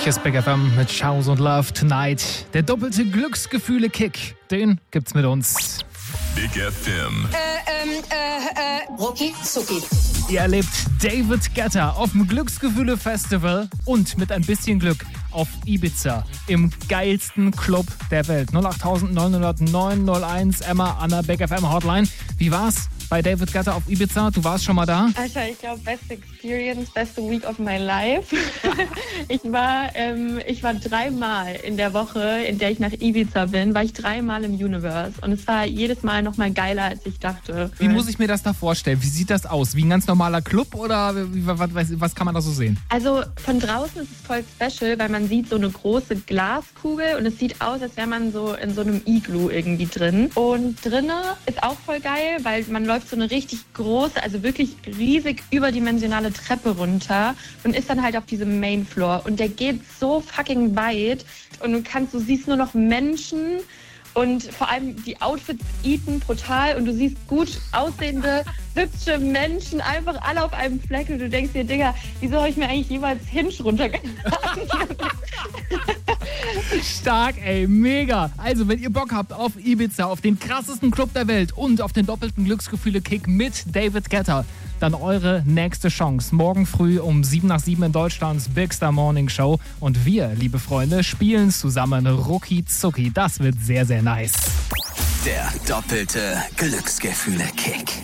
Hier ist Big FM mit Shows und Love Tonight. Der doppelte Glücksgefühle-Kick, den gibt's mit uns. Big FM. Rucki Zucki. Ihr erlebt David Guetta auf dem Glücksgefühle-Festival und mit ein bisschen Glück auf Ibiza im geilsten Club der Welt. 08000 900 901 Emma an der Big FM Hotline. Wie war's bei David Guetta auf Ibiza? Du warst schon mal da? Alter, ich glaube, beste Experience, beste Week of my life. Ich war 3-mal in der Woche, in der ich nach Ibiza bin, war ich 3-mal im Universe. Und es war jedes Mal noch mal geiler, als ich dachte. Wie muss ich mir das da vorstellen? Wie sieht das aus? Wie ein ganz normaler Club oder was kann man da so sehen? Also von draußen ist es voll special, weil man sieht so eine große Glaskugel und es sieht aus, als wäre man so in so einem Igloo irgendwie drin. Und drinnen ist auch voll geil, weil man läuft so eine richtig große, also wirklich riesig überdimensionale Treppe runter und ist dann halt auf diesem Main Floor. Und der geht so fucking weit und du siehst nur noch Menschen. Und vor allem die Outfits eaten brutal und du siehst gut aussehende, hübsche Menschen einfach alle auf einem Fleck und du denkst dir, Digga, wieso habe ich mir eigentlich jemals Hinge runtergeladen? Stark, ey, mega. Also, wenn ihr Bock habt auf Ibiza, auf den krassesten Club der Welt und auf den doppelten Glücksgefühle-Kick mit David Guetta, dann eure nächste Chance. Morgen früh um 7 nach 7 in Deutschlands Big Star Morning Show. Und wir, liebe Freunde, spielen zusammen Rucki Zucki. Das wird sehr, sehr nice. Der doppelte Glücksgefühle-Kick.